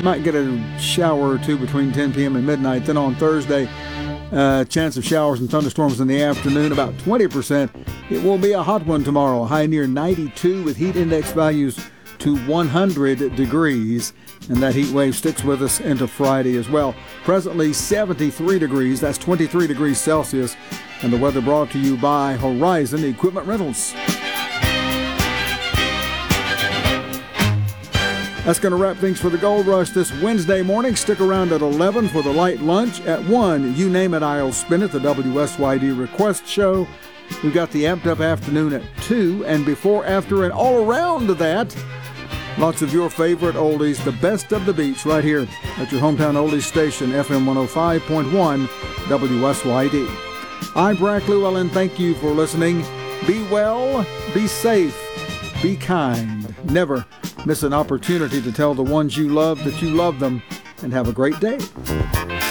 We might get a shower or two between 10 p.m. and midnight. Then on Thursday, chance of showers and thunderstorms in the afternoon, about 20%. It will be a hot one tomorrow, high near 92 with heat index values to 100 degrees. And that heat wave sticks with us into Friday as well. Presently 73 degrees, that's 23 degrees Celsius. And the weather brought to you by Horizon Equipment Rentals. That's going to wrap things for the Gold Rush this Wednesday morning. Stick around at 11 for the light lunch. At 1, You Name It, I'll Spin It, the WSYD Request Show. We've got the Amped Up Afternoon at 2, and before, after, and all around that, lots of your favorite oldies, the best of the beats, right here at your hometown oldies station, FM 105.1 WSYD. I'm Brack Llewellyn. Thank you for listening. Be well, be safe, be kind. Never miss an opportunity to tell the ones you love that you love them, and have a great day.